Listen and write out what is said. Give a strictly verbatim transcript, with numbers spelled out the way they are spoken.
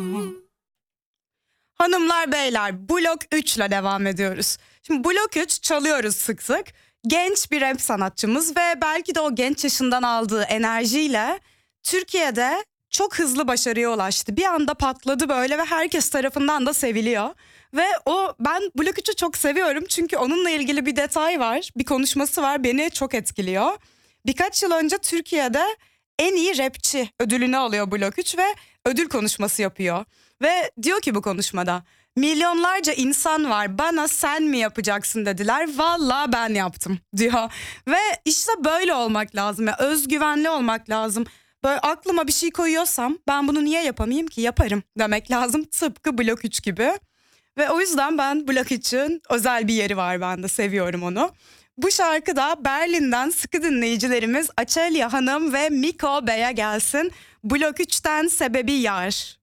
Hanımlar beyler, Blok üç ile devam ediyoruz. Şimdi Blok üç çalıyoruz sık sık. Genç bir rap sanatçımız ve belki de o genç yaşından aldığı enerjiyle Türkiye'de çok hızlı başarıya ulaştı. Bir anda patladı böyle ve herkes tarafından da seviliyor. Ve o ben Blok üçü çok seviyorum çünkü onunla ilgili bir detay var, bir konuşması var, beni çok etkiliyor. Birkaç yıl önce Türkiye'de en iyi rapçi ödülünü alıyor Blok üç ve ödül konuşması yapıyor. Ve diyor ki bu konuşmada, milyonlarca insan var, bana sen mi yapacaksın dediler, valla ben yaptım diyor. Ve işte böyle olmak lazım ya, özgüvenli olmak lazım. Böyle aklıma bir şey koyuyorsam ben bunu niye yapamayayım ki, yaparım demek lazım, tıpkı Blok üç gibi. Ve o yüzden ben Blok üçün özel bir yeri var bende, seviyorum onu. Bu şarkı da Berlin'den sıkı dinleyicilerimiz Açelya Hanım ve Miko Bey'e gelsin. Blok üçten Sebebi Yar.